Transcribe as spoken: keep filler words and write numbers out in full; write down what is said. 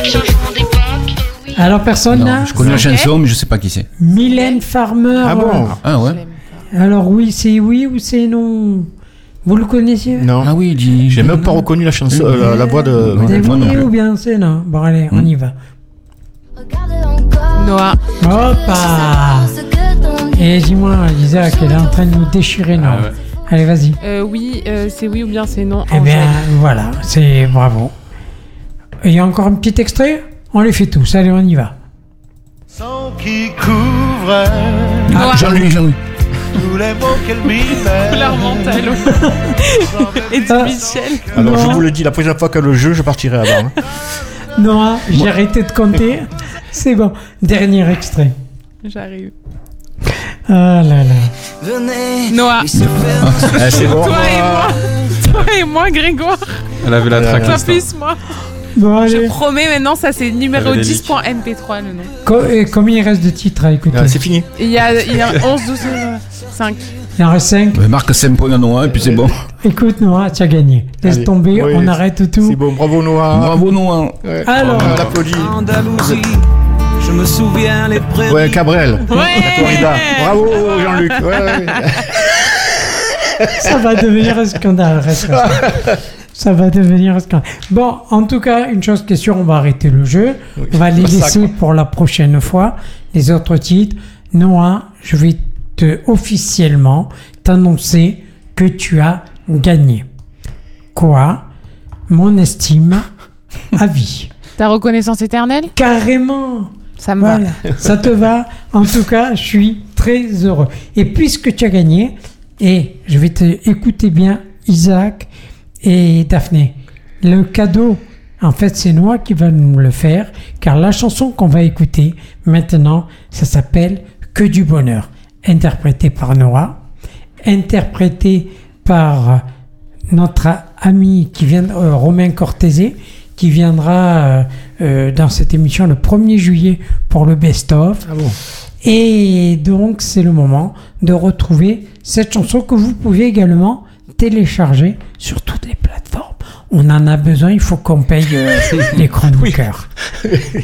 Alors personne Non, là je connais la chanson, mais je sais pas qui c'est. Mylène Farmer. Ah bon? Ah ouais. Alors oui, c'est oui ou c'est non? Vous le connaissiez? Non. Ah oui, il dit. J'ai même pas reconnu la chanson, euh, la, la voix de. C'est moi non oui plus. ou bien c'est non? Bon allez, on y va. Noah. Hoppa. Et dis-moi, Isaac, elle est en train de nous déchirer, non? Ah ouais. Allez, vas-y. Euh, oui, euh, c'est oui ou bien c'est non. Eh bien, Angèle. voilà, c'est bravo. Il y a encore un petit extrait? On les fait tous, allez, on y va. Sans qui couvre Noah. Jean-Louis, Jean-Louis. tous les mots qu'elle m'y met. Couleur mentale. Et Ah. Michel. Alors, je Non. vous le dis, la prochaine fois que le jeu, je partirai avant. Hein. Noah, j'ai arrêté de compter. C'est bon. Dernier extrait. J'arrive. Ah là là. Noah. Ah, c'est bon. Toi et moi. Toi et moi, Grégoire. Elle avait la Ouais, track Pas list. plus, moi. Bon, Je allez. promets maintenant, ça c'est numéro T'avais des dix leaks. point M P trois le nom. Co- et combien il reste de titres à écouter? Ah, c'est fini. Et Il y a, il y a onze, douze, cinq. Il en reste cinq. Ouais, marque cinq points à Noah et puis c'est bon. Écoute, Noah, tu as gagné. Laisse Allez. tomber, Oui, on c'est- arrête tout. C'est bon, bravo Noah. Bravo Noah. Ouais. Alors. on t'applaudit. Andalousie, je me souviens les prairies. Ouais, Cabrel. Ouais. La corrida. Bravo Jean-Luc. Ouais, ouais. Ça va devenir un scandale, reste comme ça. Ça va devenir un scandale. Bon, en tout cas, une chose qui est sûre, on va arrêter le jeu. Oui. On va les Ça, laisser quoi. pour la prochaine fois. Les autres titres. Noah, je vais te officiellement t'annoncer que tu as gagné. Quoi? Mon estime à vie. Ta reconnaissance éternelle? Carrément. Ça me Voilà, va. ça te va. En tout cas, je suis très heureux. Et puisque tu as gagné, et je vais te écouter bien, Isaac et Daphné, le cadeau, en fait, c'est Noah qui va nous le faire, car la chanson qu'on va écouter maintenant, ça s'appelle Que du bonheur, interprétée par Noah, interprétée par notre ami qui vient, euh, Romain Cortese, qui viendra euh, euh, dans cette émission le premier juillet pour le best-of. Ah bon. Et donc, c'est le moment de retrouver cette chanson que vous pouvez également télécharger sur toutes les plateformes. On en a besoin, il faut qu'on paye euh, les chroniqueurs.